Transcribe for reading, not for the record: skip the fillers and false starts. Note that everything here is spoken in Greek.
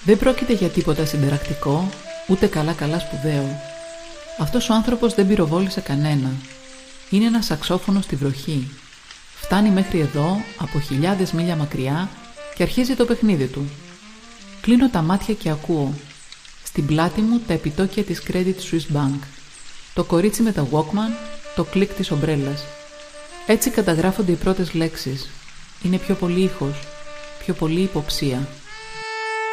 Δεν πρόκειται για τίποτα συνταρακτικό, ούτε καλά σπουδαίο. Αυτός ο άνθρωπος δεν πυροβόλησε κανένα. Είναι ένα σαξόφωνο στη βροχή. Φτάνει μέχρι εδώ, από χιλιάδες μίλια μακριά, και αρχίζει το παιχνίδι του. Κλείνω τα μάτια και ακούω. Στην πλάτη μου τα επιτόκια της Credit Suisse Bank. Το κορίτσι με τα Walkman, το κλικ της ομπρέλας. Έτσι καταγράφονται οι πρώτες λέξεις. Είναι πιο πολύ ήχος, πιο πολύ υποψία.